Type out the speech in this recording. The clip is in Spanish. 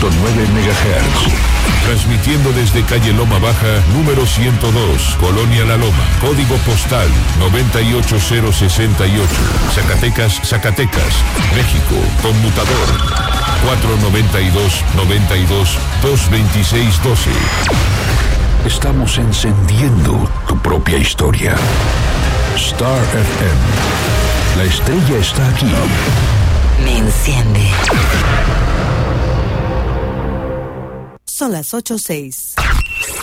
MHz. Transmitiendo desde calle Loma Baja, número 102, Colonia La Loma, código postal 98068, Zacatecas, México, conmutador 492-92-226-12. Estamos encendiendo tu propia historia. Star FM. La estrella está aquí. Me enciende. Son las 8:06.